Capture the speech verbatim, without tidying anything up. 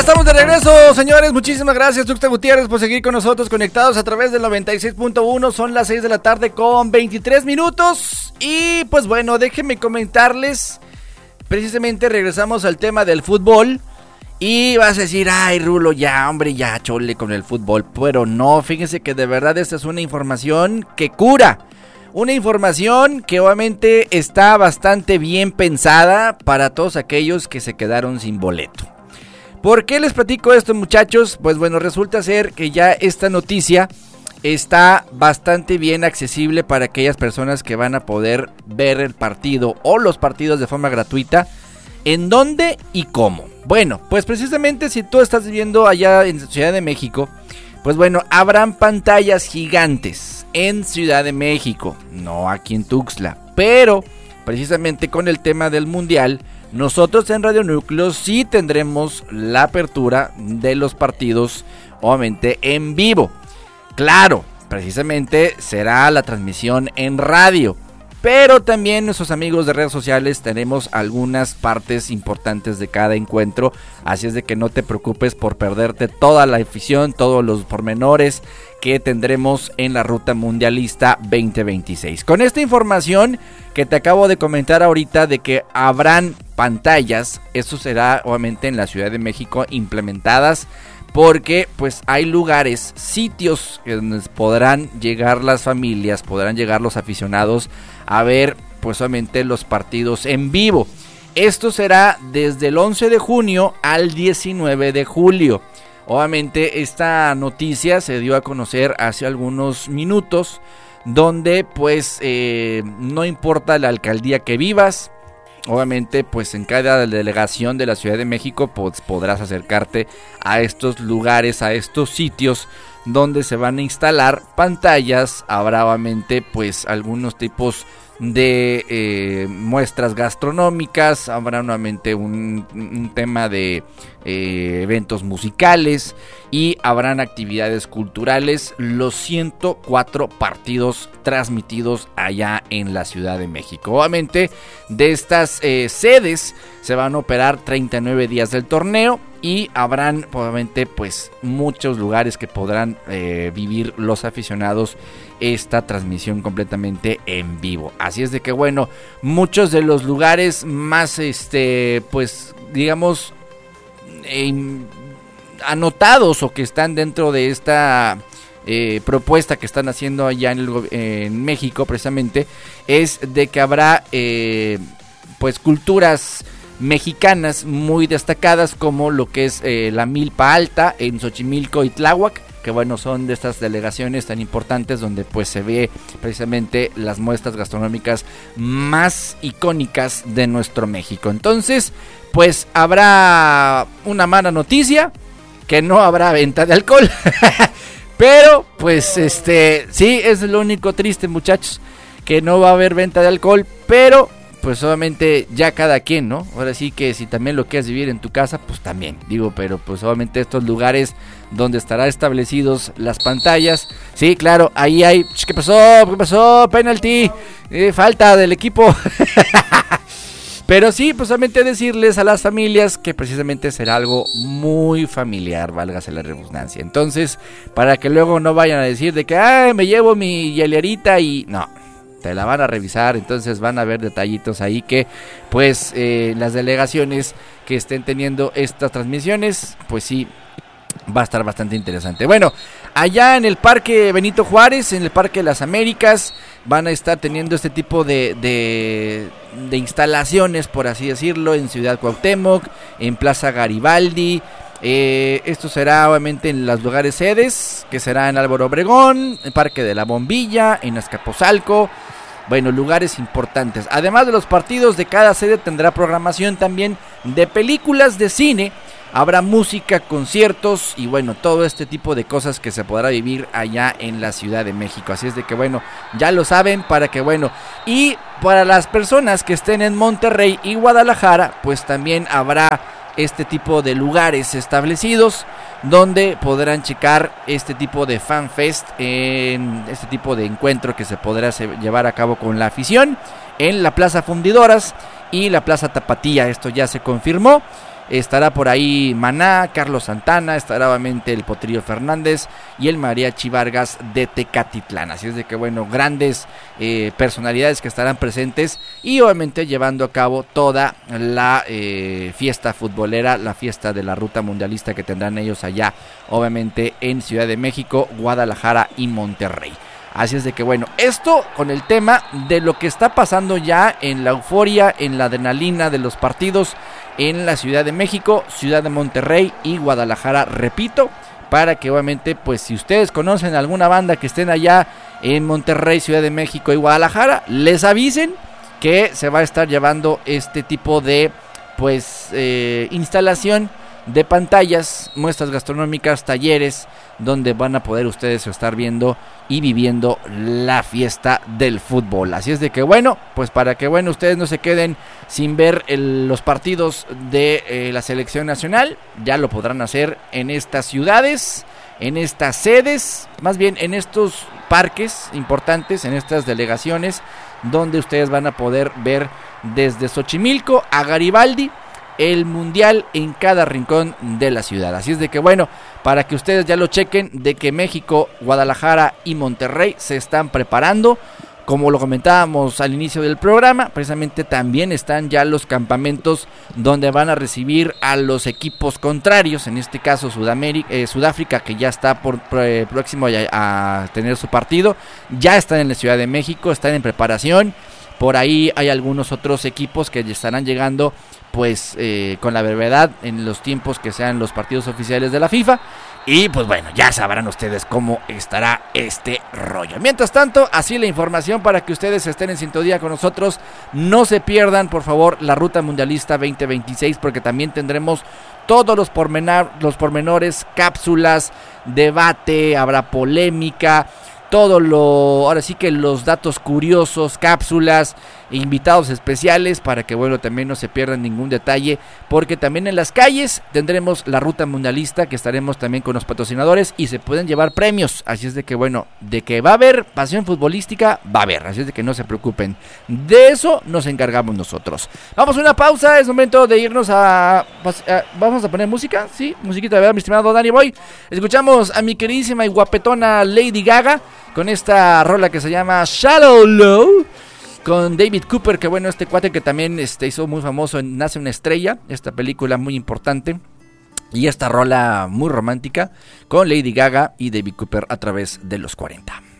Estamos de regreso, señores. Muchísimas gracias, Tuxtla Gutiérrez, por seguir con nosotros conectados a través del noventa y seis punto uno. Son las seis de la tarde con veintitrés minutos. Y pues bueno, déjenme comentarles. Precisamente regresamos al tema del fútbol. Y vas a decir, ay, Rulo, ya, hombre, ya, chole con el fútbol. Pero no, fíjense que de verdad esta es una información que cura. Una información que obviamente está bastante bien pensada para todos aquellos que se quedaron sin boleto. ¿Por qué les platico esto, muchachos? Pues bueno, resulta ser que ya esta noticia está bastante bien accesible para aquellas personas que van a poder ver el partido o los partidos de forma gratuita. ¿En dónde y cómo? Bueno, pues precisamente si tú estás viviendo allá en Ciudad de México, pues bueno, habrán pantallas gigantes en Ciudad de México, no aquí en Tuxtla, pero precisamente con el tema del Mundial, nosotros en Radio Núcleo sí tendremos la apertura de los partidos, obviamente en vivo. Claro, precisamente será la transmisión en radio, pero también nuestros amigos de redes sociales tenemos algunas partes importantes de cada encuentro, así es de que no te preocupes por perderte toda la afición, todos los pormenores que tendremos en la ruta mundialista veinte veintiséis. Con esta información que te acabo de comentar ahorita de que habrán pantallas, eso será obviamente en la Ciudad de México implementadas, porque pues hay lugares, sitios donde podrán llegar las familias, podrán llegar los aficionados a ver pues obviamente los partidos en vivo. Esto será desde el once de junio al diecinueve de julio. Obviamente esta noticia se dio a conocer hace algunos minutos, donde pues eh, no importa la alcaldía que vivas, obviamente pues en cada delegación de la Ciudad de México pues, podrás acercarte a estos lugares, a estos sitios donde se van a instalar pantallas. Habrá obviamente pues algunos tipos de eh, muestras gastronómicas, habrá nuevamente un, un tema de eh, eventos musicales y habrán actividades culturales, los ciento cuatro partidos transmitidos allá en la Ciudad de México. Obviamente de estas eh, sedes se van a operar treinta y nueve días del torneo y habrán obviamente pues muchos lugares que podrán eh, vivir los aficionados esta transmisión completamente en vivo. Así es de que bueno, muchos de los lugares más este pues digamos eh, anotados o que están dentro de esta eh, propuesta que están haciendo allá en, el, en México precisamente es de que habrá eh, pues culturas mexicanas muy destacadas, como lo que es eh, la Milpa Alta en Xochimilco y Tláhuac, que bueno, son de estas delegaciones tan importantes donde pues se ve precisamente las muestras gastronómicas más icónicas de nuestro México. Entonces pues habrá una mala noticia, que no habrá venta de alcohol pero pues este sí, es lo único triste, muchachos, que no va a haber venta de alcohol, pero pues obviamente ya cada quien, ¿no? Ahora sí que si también lo quieres vivir en tu casa, pues también, digo, pero pues obviamente estos lugares donde estarán establecidos las pantallas, sí, claro, ahí hay, ¿qué pasó? ¿Qué pasó? Penalti, eh, falta del equipo. Pero sí, pues solamente decirles a las familias que precisamente será algo muy familiar, válgase la redundancia. Entonces, para que luego no vayan a decir de que, ay, me llevo mi hilerita y no, te la van a revisar. Entonces van a ver detallitos ahí que pues eh, las delegaciones que estén teniendo estas transmisiones, pues sí, va a estar bastante interesante. Bueno, allá en el Parque Benito Juárez, en el Parque de las Américas, van a estar teniendo este tipo de, de, de instalaciones, por así decirlo, en Ciudad Cuauhtémoc, en Plaza Garibaldi. Eh, esto será obviamente en los lugares sedes, que será en Álvaro Obregón, el Parque de la Bombilla, en Azcapotzalco. Bueno, lugares importantes. Además de los partidos de cada sede, tendrá programación también de películas de cine. Habrá música, conciertos y bueno, todo este tipo de cosas que se podrá vivir allá en la Ciudad de México. Así es de que bueno, ya lo saben, para que bueno, y para las personas que estén en Monterrey y Guadalajara, pues también habrá este tipo de lugares establecidos donde podrán checar este tipo de fan fest, en este tipo de encuentro que se podrá llevar a cabo con la afición en la Plaza Fundidoras y la Plaza Tapatía. Esto ya se confirmó. estará por ahí Maná, Carlos Santana, estará obviamente el Potrillo Fernández y el Mariachi Vargas de Tecatitlán. Así es de que bueno, grandes eh, personalidades que estarán presentes y obviamente llevando a cabo toda la eh, fiesta futbolera, la fiesta de la ruta mundialista que tendrán ellos allá, obviamente en Ciudad de México, Guadalajara y Monterrey. Así es de que bueno, esto con el tema de lo que está pasando ya en la euforia, en la adrenalina de los partidos en la Ciudad de México, Ciudad de Monterrey y Guadalajara, repito, para que obviamente pues si ustedes conocen alguna banda que estén allá en Monterrey, Ciudad de México y Guadalajara, les avisen que se va a estar llevando este tipo de pues eh, instalación de pantallas, muestras gastronómicas, talleres, donde van a poder ustedes estar viendo y viviendo la fiesta del fútbol. Así es de que bueno, pues para que bueno ustedes no se queden sin ver el, los partidos de eh, la selección nacional, ya lo podrán hacer en estas ciudades, en estas sedes, más bien en estos parques importantes, en estas delegaciones, donde ustedes van a poder ver desde Xochimilco a Garibaldi el mundial en cada rincón de la ciudad. Así es de que bueno, para que ustedes ya lo chequen, de que México, Guadalajara y Monterrey se están preparando. Como lo comentábamos al inicio del programa, precisamente también están ya los campamentos donde van a recibir a los equipos contrarios, en este caso Sudamérica, eh, Sudáfrica, que ya está por, eh, próximo a, a tener su partido, ya están en la Ciudad de México, están en preparación. Por ahí hay algunos otros equipos que estarán llegando pues eh, con la brevedad en los tiempos que sean los partidos oficiales de la FIFA. Y pues bueno, ya sabrán ustedes cómo estará este rollo. Mientras tanto, así la información para que ustedes estén en sintonía con nosotros. No se pierdan, por favor, la Ruta Mundialista veinte veintiséis, porque también tendremos todos los, pormenor, los pormenores, cápsulas, debate, habrá polémica, todo lo, ahora sí que los datos curiosos, cápsulas, invitados especiales, para que bueno, también no se pierdan ningún detalle, porque también en las calles tendremos la Ruta Mundialista, que estaremos también con los patrocinadores y se pueden llevar premios. Así es de que bueno, de que va a haber pasión futbolística, va a haber, así es de que no se preocupen, de eso nos encargamos nosotros. Vamos a una pausa, es momento de irnos a, a vamos a poner música, sí, musiquita, ¿verdad, mi estimado Danny Boy? Escuchamos a mi queridísima y guapetona Lady Gaga con esta rola que se llama Shallow Low, con David Cooper, que bueno, este cuate que también este, hizo muy famoso en Nace una estrella, esta película muy importante, y esta rola muy romántica con Lady Gaga y David Cooper a través de los cuarenta.